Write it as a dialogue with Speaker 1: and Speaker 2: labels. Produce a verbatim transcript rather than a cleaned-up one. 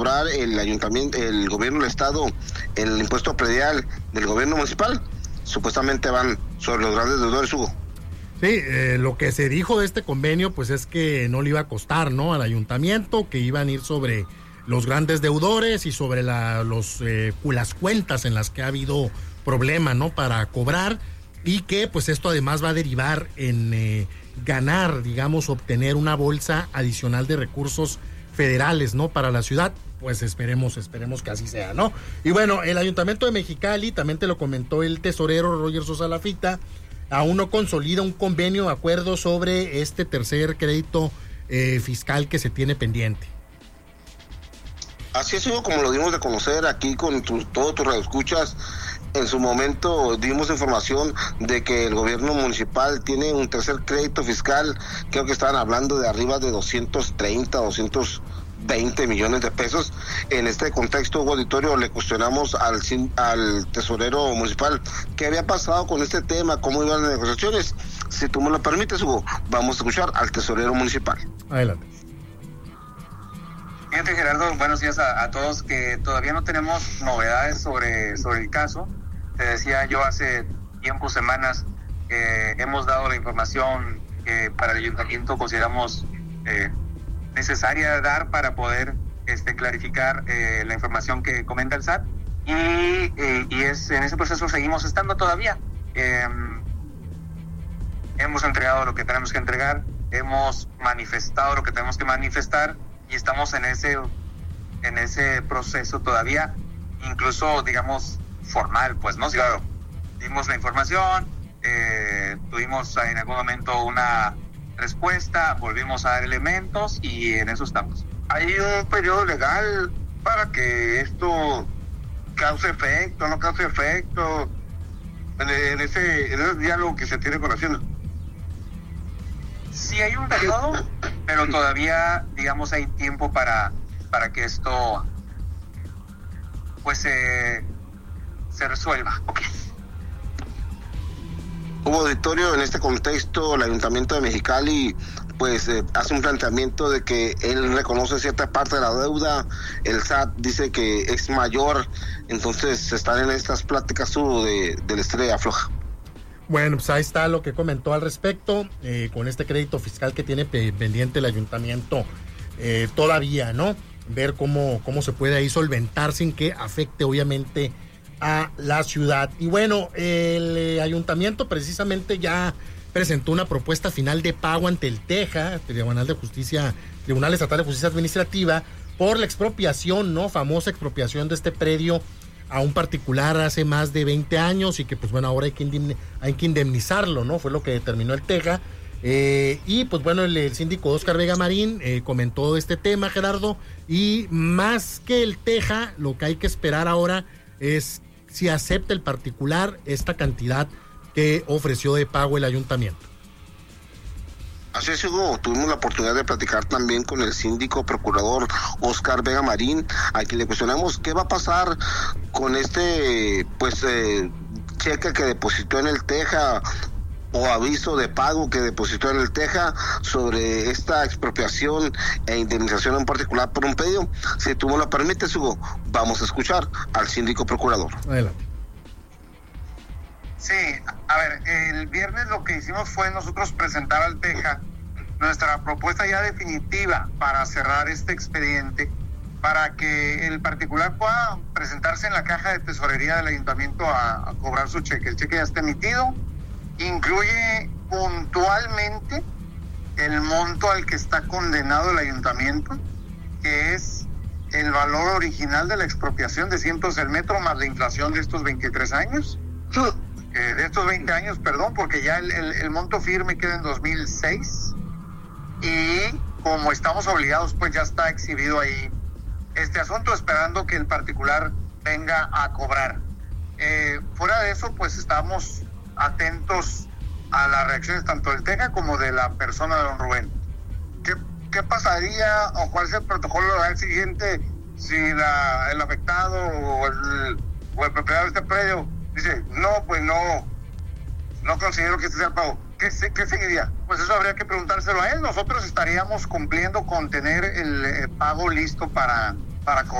Speaker 1: cobrar el ayuntamiento, el gobierno del estado, el impuesto predial del gobierno municipal, supuestamente van sobre los grandes deudores, Hugo.
Speaker 2: Sí, eh, lo que se dijo de este convenio, pues es que no le iba a costar, ¿no?, al ayuntamiento, que iban a ir sobre los grandes deudores y sobre la, los, eh, las cuentas en las que ha habido problema, ¿no?, para cobrar, y que pues esto además va a derivar en eh, ganar, digamos, obtener una bolsa adicional de recursos federales, ¿no?, para la ciudad. Pues esperemos, esperemos que así sea, ¿no? Y bueno, el Ayuntamiento de Mexicali, también te lo comentó el tesorero Roger Sosa Lafita, aún no consolida un convenio de acuerdo sobre este tercer crédito eh, fiscal que se tiene pendiente.
Speaker 1: Así es, Hugo, como lo dimos de conocer aquí con tu, todos tus radioescuchas. En su momento dimos información de que el gobierno municipal tiene un tercer crédito fiscal, creo que estaban hablando de arriba de doscientos treinta, doscientos veinte millones de pesos. En este contexto, Hugo Auditorio, le cuestionamos al, al tesorero municipal qué había pasado con este tema, cómo iban las negociaciones. Si tú me lo permites, Hugo, vamos a escuchar al tesorero municipal.
Speaker 2: Adelante.
Speaker 3: Fíjate, Gerardo, buenos días a, a todos, que todavía no tenemos novedades sobre, sobre el caso. Te decía yo hace tiempo, semanas, que hemos dado la información que para el ayuntamiento consideramos eh, necesaria dar para poder este, clarificar eh, la información que comenta el S A T, y, eh, y es en ese proceso seguimos estando todavía. Eh, hemos entregado lo que tenemos que entregar, hemos manifestado lo que tenemos que manifestar, y estamos en ese en ese proceso todavía, incluso digamos formal, pues, ¿no? Sí, claro, dimos la información, eh, tuvimos en algún momento una respuesta, volvimos a dar elementos y en eso estamos.
Speaker 4: Hay un periodo legal para que esto cause efecto, no cause efecto, en, en, ese, en ese diálogo que se tiene con Hacienda.
Speaker 3: Sí hay un periodo, pero todavía, digamos, hay tiempo para, para que esto, pues, eh, se resuelva. Okay.
Speaker 1: Hugo Auditorio, en este contexto, el Ayuntamiento de Mexicali, pues, eh, hace un planteamiento de que él reconoce cierta parte de la deuda, el S A T dice que es mayor, entonces están en estas pláticas Hugo, de, de la estrella floja.
Speaker 2: Bueno, pues ahí está lo que comentó al respecto, eh, con este crédito fiscal que tiene pendiente el ayuntamiento eh, todavía, ¿no? Ver cómo, cómo se puede ahí solventar sin que afecte obviamente a la ciudad. Y bueno, el eh, ayuntamiento precisamente ya presentó una propuesta final de pago ante el TEJA, Tribunal de Justicia, Tribunal Estatal de Justicia Administrativa, por la expropiación, ¿no? Famosa expropiación de este predio a un particular hace más de veinte años y que pues bueno, ahora hay que, indemni- hay que indemnizarlo, ¿no? Fue lo que determinó el TEJA. Eh, y pues bueno, el, el síndico Óscar Vega Marín eh, comentó este tema, Gerardo, y más que el TEJA, lo que hay que esperar ahora es si acepta el particular esta cantidad que ofreció de pago el ayuntamiento.
Speaker 1: Así es, Hugo, tuvimos la oportunidad de platicar también con el síndico procurador Óscar Vega Marín, a quien le cuestionamos qué va a pasar con este pues eh, cheque que depositó en el TEJA o aviso de pago que depositó en el TEJA sobre esta expropiación e indemnización en particular por un predio. Si tú me lo permites, Hugo, vamos a escuchar al síndico procurador.
Speaker 2: Adelante.
Speaker 3: Sí, a ver, el viernes lo que hicimos fue nosotros presentar al TEJA nuestra propuesta ya definitiva para cerrar este expediente, para que el particular pueda presentarse en la caja de tesorería del ayuntamiento a, a cobrar su cheque. El cheque ya está emitido, incluye puntualmente el monto al que está condenado el ayuntamiento, que es el valor original de la expropiación de cien pesos el metro más la inflación de estos veintitrés años. Eh, de estos veinte años, perdón, porque ya el, el, el monto firme queda en dos mil seis y como estamos obligados, pues ya está exhibido ahí este asunto, esperando que el particular venga a cobrar. Eh, fuera de eso, pues estamos atentos a las reacciones tanto del TEJA como de la persona de don Rubén. ¿Qué, qué pasaría o cuál es el protocolo legal siguiente si la, el afectado o el, o el propietario de este predio dice, no, pues no, no considero que este sea el pago? ¿Qué, ¿Qué seguiría? Pues eso habría que preguntárselo a él. Nosotros estaríamos cumpliendo con tener el eh, pago listo para, para cobrar.